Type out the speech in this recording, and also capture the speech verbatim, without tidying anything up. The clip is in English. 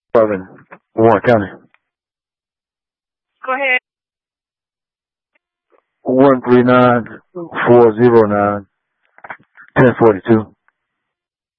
Southern Warren County. Go ahead. One three nine four zero nine ten forty two.